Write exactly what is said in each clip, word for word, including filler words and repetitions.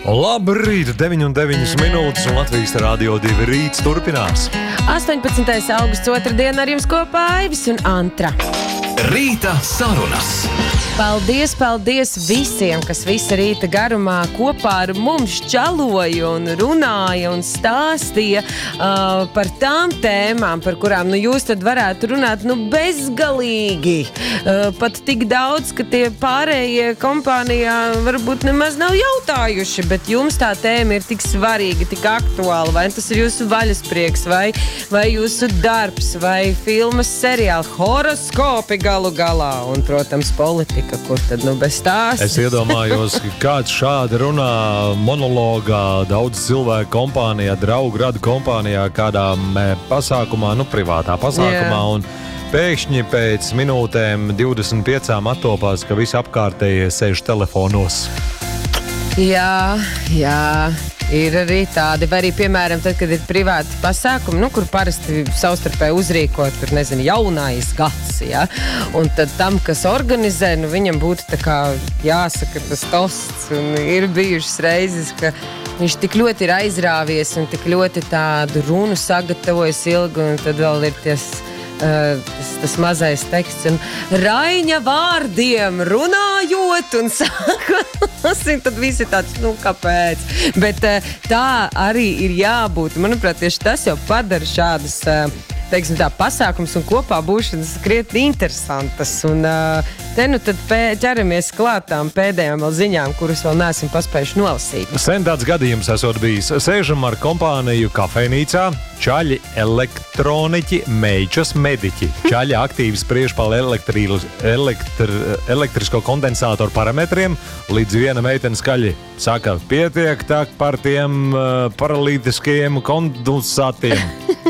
Labrīt, deviņi un deviņas minūtes, un Latvijas Radio divi rīts turpinās. astoņpadsmitais augusts otrdiena ar jums kopā Aivis un Antra. Rīta sarunas. Paldies, paldies visiem, kas visa rīta garumā kopā ar mums čaloja un runāja un stāstīja uh, par tām tēmām, par kurām nu, jūs tad varētu runāt nu, bezgalīgi. Uh, pat tik daudz, ka tie pārējie kompānijā varbūt nemaz nav jautājuši, bet jums tā tēma ir tik svarīga, tik aktuāla. Vai tas ir jūsu vaļasprieks, vai, vai jūsu darbs, vai filmas, seriāli, horoskopi galu galā un, protams, politika. Kur tad nu bez tās? Es iedomājos, ka kāds šādi runā monologā daudz cilvēku kompānijā, draugu radu kompānijā, kādā pasākumā, nu privātā pasākumā, yeah. Un pēkšņi pēc minūtēm divdesmit piecām attopās, ka visi apkārtējie sēž telefonos. Jā, jā. Ir arī tādi, vai arī, piemēram, tad, kad ir privāti pasākumi, nu, kur parasti savstarpēji uzrīkot, tur, nezinu, jaunais gads, ja? Un tad tam, kas organizē, nu, viņam būtu tā kā jāsaka tas tosts, un ir bijušas reizes, ka viņš tik ļoti ir aizrāvies un tik ļoti tādu runu sagatavojas ilgi, un tad vēl ir ties, uh, tas, tas mazais teksts, un Raiņa vārdiem runājot un sākot, tad visi tāds, nu, kāpēc? Bet uh, tā arī ir jābūt. Manuprāt, tieši tas jau padara šādas, uh, teiksim tā, pasākums un kopā būšanas krietni interesantas. Un uh, te nu tad pē, ķeramies klātām pēdējām vēl ziņām, kuras vēl neesam paspējuši nolasīt. Sen tāds gadījums esot bijis. Sēžam ar kompāniju kafejnīcā, čaļi elektroniķi, meičas mediķi. Čaļi aktīvi spriež par elektri, elektri, elektrisko kondensātoru parametriem, līdz viena meitene skaļi saka, pietiek tak par tiem uh, paralītiskajiem kondensātiem.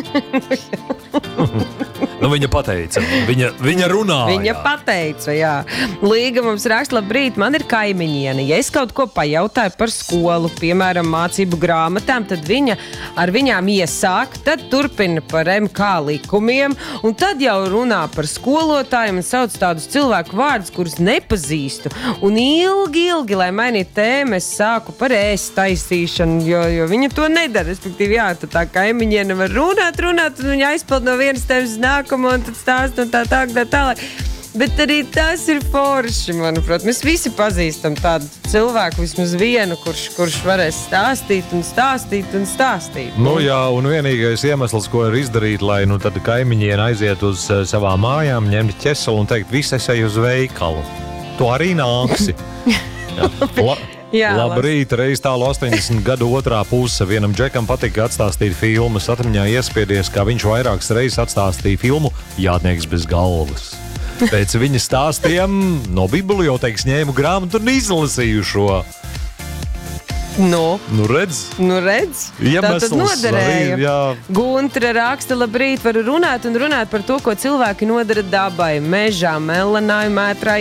Nu, viņa pateica, viņa, viņa runāja. Viņa pateica, jā. Līga mums raksta, labrīt, man ir kaimiņiene. Ja es kaut ko pajautāju par skolu, piemēram, mācību grāmatām, tad viņa ar viņām iesāk, tad turpina par M K likumiem, un tad jau runā par skolotājiem un sauc tādus cilvēku vārdus, kurus nepazīstu. Un ilgi, ilgi, lai mainītu tēmu, es sāku par ēst taisīšanu, jo, jo viņa to nedara. Respektīvi, jā, tad tā kaimiņiene var runāt, runāt, un viņa aizpeld no vienas tēmas nāk, un tad stāst un tā tā, tā tālāk. Bet arī tas ir forši, manuprāt. Mēs visi pazīstam tādu cilvēku, vismaz vienu, kurš, kurš varēs stāstīt un stāstīt un stāstīt. Nu jā, un vienīgais iemesls, ko ir izdarīt, lai nu tad kaimiņiene aiziet uz uh, savām mājām, ņemt ķeselu un teikt, visi es eju uz veikalu. Tu arī nāksi. Jā. La Jā, Labrīt, reiz tālu astoņdesmit gadu otrā puse. Vienam džekam patika atstāstīt filmas. Atmiņā iespiedies, kā viņš vairākas reizes atstāstīja filmu Jātnieks bez galvas. Pēc viņa stāstiem no bibliotēkas ņēmu grāmatu un izlasīju šo. Nu, nu redz? Nu redz? Iemesls tā tad noderēja. Arī, jā. Guntra raksta, labrīt, varu runāt un runāt par to, ko cilvēki nodara dabai, mežā, melanāju, mētrā,